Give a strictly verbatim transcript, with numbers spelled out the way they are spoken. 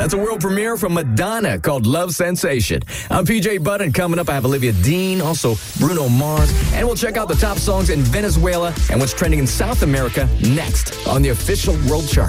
That's a world premiere from Madonna called Love Sensation. I'm P J Budd, and coming up, I have Olivia Dean, also Bruno Mars, and we'll check out the top songs in Venezuela and what's trending in South America next on the official world chart.